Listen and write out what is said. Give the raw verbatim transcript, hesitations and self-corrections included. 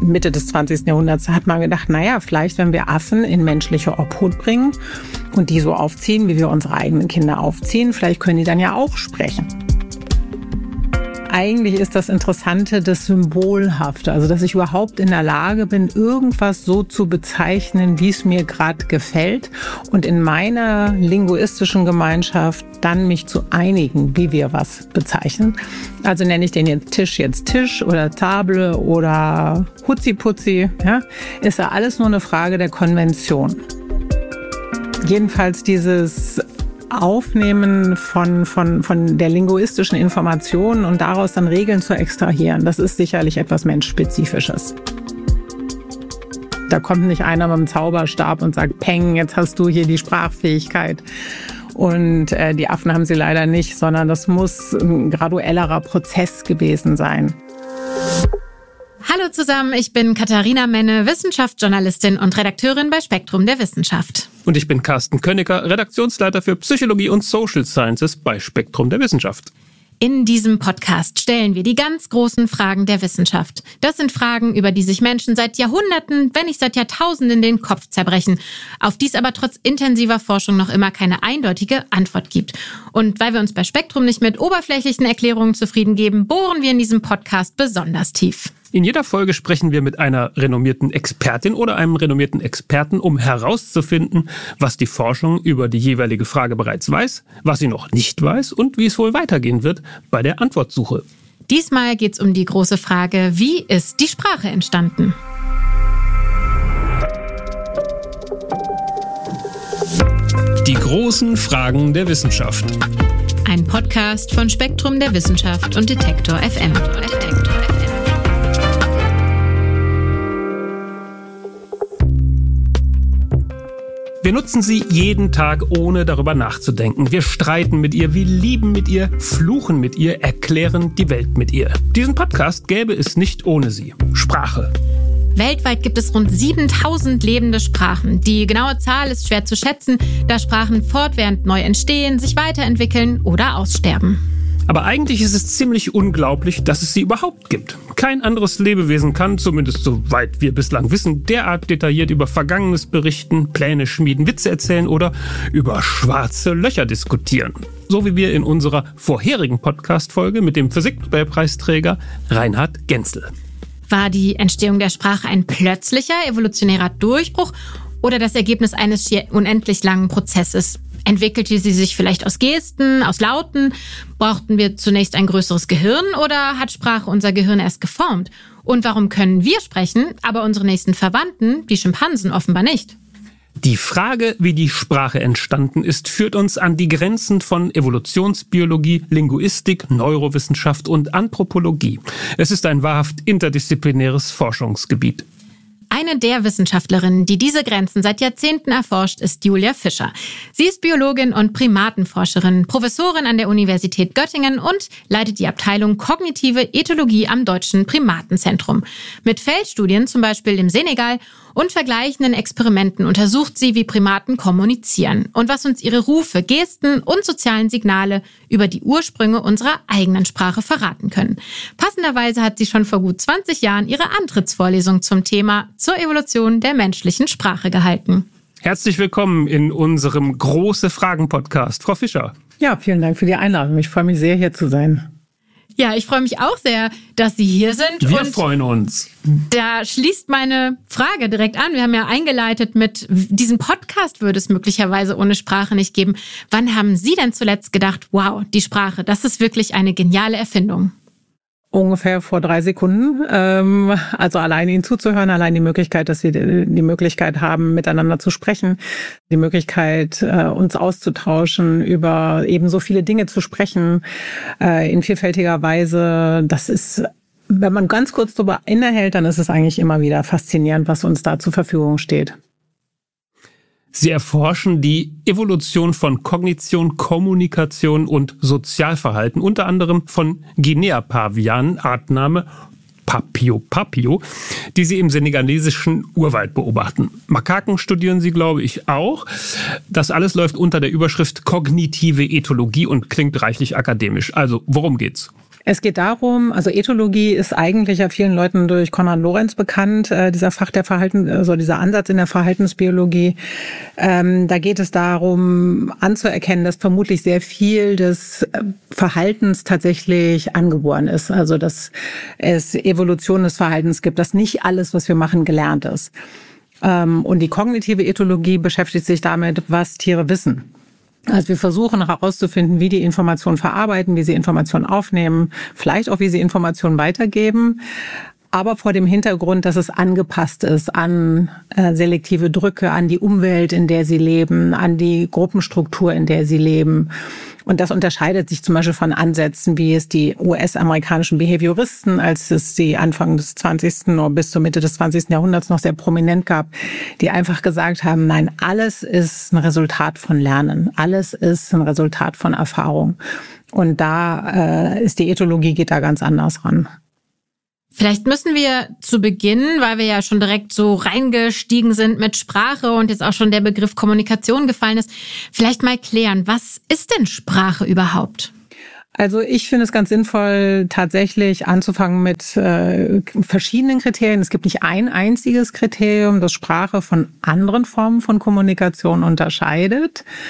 Mitte des zwanzigsten Jahrhunderts hat man gedacht, naja, vielleicht, wenn wir Affen in menschliche Obhut bringen und die so aufziehen, wie wir unsere eigenen Kinder aufziehen, vielleicht können die dann ja auch sprechen. Eigentlich ist das Interessante das Symbolhafte, also dass ich überhaupt in der Lage bin, irgendwas so zu bezeichnen, wie es mir gerade gefällt und in meiner linguistischen Gemeinschaft dann mich zu einigen, wie wir was bezeichnen. Also nenne ich den jetzt Tisch jetzt Tisch oder Table oder Hutzi-Putzi, ja, ist ja alles nur eine Frage der Konvention. Jedenfalls dieses Aufnehmen von, von, von der linguistischen Information und daraus dann Regeln zu extrahieren, das ist sicherlich etwas Menschspezifisches. Da kommt nicht einer mit dem Zauberstab und sagt, Peng, jetzt hast du hier die Sprachfähigkeit. Und äh, die Affen haben sie leider nicht, sondern das muss ein graduellerer Prozess gewesen sein. Hallo zusammen, ich bin Katharina Menne, Wissenschaftsjournalistin und Redakteurin bei Spektrum der Wissenschaft. Und ich bin Carsten Königer, Redaktionsleiter für Psychologie und Social Sciences bei Spektrum der Wissenschaft. In diesem Podcast stellen wir die ganz großen Fragen der Wissenschaft. Das sind Fragen, über die sich Menschen seit Jahrhunderten, wenn nicht seit Jahrtausenden den Kopf zerbrechen, auf die es aber trotz intensiver Forschung noch immer keine eindeutige Antwort gibt. Und weil wir uns bei Spektrum nicht mit oberflächlichen Erklärungen zufrieden geben, bohren wir in diesem Podcast besonders tief. In jeder Folge sprechen wir mit einer renommierten Expertin oder einem renommierten Experten, um herauszufinden, was die Forschung über die jeweilige Frage bereits weiß, was sie noch nicht weiß und wie es wohl weitergehen wird bei der Antwortsuche. Diesmal geht es um die große Frage, wie ist die Sprache entstanden? Die großen Fragen der Wissenschaft. Ein Podcast von Spektrum der Wissenschaft und Detektor F M. Wir nutzen sie jeden Tag, ohne darüber nachzudenken. Wir streiten mit ihr, wir lieben mit ihr, fluchen mit ihr, erklären die Welt mit ihr. Diesen Podcast gäbe es nicht ohne sie. Sprache. Weltweit gibt es rund siebentausend lebende Sprachen. Die genaue Zahl ist schwer zu schätzen, da Sprachen fortwährend neu entstehen, sich weiterentwickeln oder aussterben. Aber eigentlich ist es ziemlich unglaublich, dass es sie überhaupt gibt. Kein anderes Lebewesen kann, zumindest soweit wir bislang wissen, derart detailliert über Vergangenes berichten, Pläne schmieden, Witze erzählen oder über schwarze Löcher diskutieren. So wie wir in unserer vorherigen Podcast-Folge mit dem Physiknobelpreisträger Reinhard Genzel. War die Entstehung der Sprache ein plötzlicher evolutionärer Durchbruch oder das Ergebnis eines schier unendlich langen Prozesses? Entwickelte sie sich vielleicht aus Gesten, aus Lauten? Brauchten wir zunächst ein größeres Gehirn oder hat Sprache unser Gehirn erst geformt? Und warum können wir sprechen, aber unsere nächsten Verwandten, die Schimpansen, offenbar nicht? Die Frage, wie die Sprache entstanden ist, führt uns an die Grenzen von Evolutionsbiologie, Linguistik, Neurowissenschaft und Anthropologie. Es ist ein wahrhaft interdisziplinäres Forschungsgebiet. Eine der Wissenschaftlerinnen, die diese Grenzen seit Jahrzehnten erforscht, ist Julia Fischer. Sie ist Biologin und Primatenforscherin, Professorin an der Universität Göttingen und leitet die Abteilung Kognitive Ethologie am Deutschen Primatenzentrum. Mit Feldstudien, zum Beispiel im Senegal, und vergleichenden Experimenten untersucht sie, wie Primaten kommunizieren und was uns ihre Rufe, Gesten und sozialen Signale über die Ursprünge unserer eigenen Sprache verraten können. Passenderweise hat sie schon vor gut zwanzig Jahren ihre Antrittsvorlesung zum Thema zur Evolution der menschlichen Sprache gehalten. Herzlich willkommen in unserem Große Fragen-Podcast, Frau Fischer. Ja, vielen Dank für die Einladung. Ich freue mich sehr, hier zu sein. Ja, ich freue mich auch sehr, dass Sie hier sind. Wir und freuen uns. Da schließt meine Frage direkt an. Wir haben ja eingeleitet mit, diesen Podcast würde es möglicherweise ohne Sprache nicht geben. Wann haben Sie denn zuletzt gedacht, wow, die Sprache, das ist wirklich eine geniale Erfindung? Ungefähr vor drei Sekunden. Ähm, also allein Ihnen zuzuhören, allein die Möglichkeit, dass Sie die Möglichkeit haben, miteinander zu sprechen, die Möglichkeit, äh, uns auszutauschen, über eben so viele Dinge zu sprechen, äh, in vielfältiger Weise. Das ist, wenn man ganz kurz darüber innehält, dann ist es eigentlich immer wieder faszinierend, was uns da zur Verfügung steht. Sie erforschen die Evolution von Kognition, Kommunikation und Sozialverhalten, unter anderem von Guinea-Pavianen, Artname Papio Papio, die Sie im senegalesischen Urwald beobachten. Makaken studieren Sie, glaube ich, auch. Das alles läuft unter der Überschrift Kognitive Ethologie und klingt reichlich akademisch. Also, worum geht's? Es geht darum, also Ethologie ist eigentlich ja vielen Leuten durch Konrad Lorenz bekannt, äh, dieser Fach der Verhalten, also dieser Ansatz in der Verhaltensbiologie. Ähm, da geht es darum, anzuerkennen, dass vermutlich sehr viel des Verhaltens tatsächlich angeboren ist. Also dass es Evolution des Verhaltens gibt, dass nicht alles, was wir machen, gelernt ist. Ähm, und die kognitive Ethologie beschäftigt sich damit, was Tiere wissen. Also wir versuchen herauszufinden, wie die Informationen verarbeiten, wie sie Informationen aufnehmen, vielleicht auch, wie sie Informationen weitergeben, aber vor dem Hintergrund, dass es angepasst ist an äh, selektive Drücke, an die Umwelt, in der sie leben, an die Gruppenstruktur, in der sie leben. Und das unterscheidet sich zum Beispiel von Ansätzen, wie es die U S-amerikanischen Behavioristen, als es die Anfang des zwanzigsten oder bis zur Mitte des zwanzigsten Jahrhunderts noch sehr prominent gab, die einfach gesagt haben, nein, alles ist ein Resultat von Lernen, alles ist ein Resultat von Erfahrung. Und da äh, ist die Ethologie, geht da ganz anders ran. Vielleicht müssen wir zu Beginn, weil wir ja schon direkt so reingestiegen sind mit Sprache und jetzt auch schon der Begriff Kommunikation gefallen ist, vielleicht mal klären, was ist denn Sprache überhaupt? Also ich finde es ganz sinnvoll, tatsächlich anzufangen mit äh, verschiedenen Kriterien. Es gibt nicht ein einziges Kriterium, das Sprache von anderen Formen von Kommunikation unterscheidet.